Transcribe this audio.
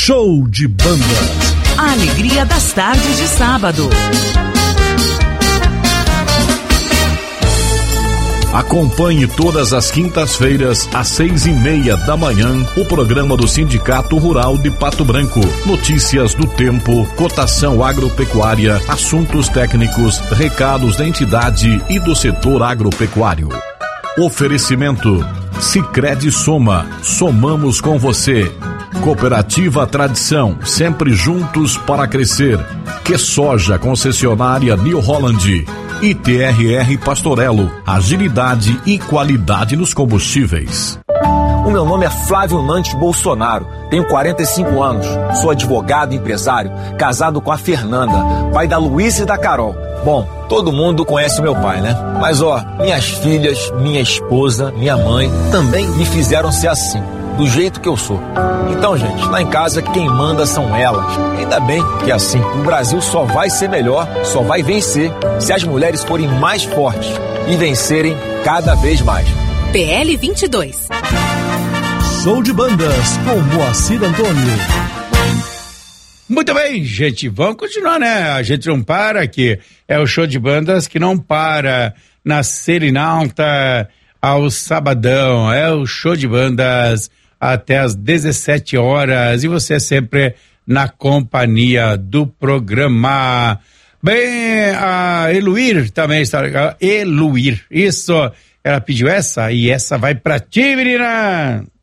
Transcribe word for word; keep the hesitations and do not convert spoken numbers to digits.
Show de Bandas. A alegria das tardes de sábado. Acompanhe todas as quintas-feiras, às seis e meia da manhã, o programa do Sindicato Rural de Pato Branco. Notícias do tempo, cotação agropecuária, assuntos técnicos, recados da entidade e do setor agropecuário. Oferecimento: Sicredi Soma, somamos com você. Cooperativa Tradição, sempre juntos para crescer. Que Soja, concessionária New Holland. I T R R Pastorello, agilidade e qualidade nos combustíveis. O meu nome é Flávio Nantes Bolsonaro, tenho quarenta e cinco anos, sou advogado e empresário, casado com a Fernanda, pai da Luísa e da Carol. Bom, todo mundo conhece o meu pai, né? Mas ó, minhas filhas, minha esposa, minha mãe também me fizeram ser assim, do jeito que eu sou. Então, gente, lá em casa quem manda são elas. Ainda bem que é assim. O Brasil só vai ser melhor, só vai vencer se as mulheres forem mais fortes e vencerem cada vez mais. P L vinte e dois. Show de Bandas com Moacir Antônio. Muito bem, gente, vamos continuar, né? A gente não para aqui. É o Show de Bandas que não para na Serenalta ao sabadão. É o Show de Bandas até às dezessete horas e você é sempre na companhia do programa. Bem, a Eluir também está. Eluir, isso. Ela pediu essa e essa vai pra ti, menina.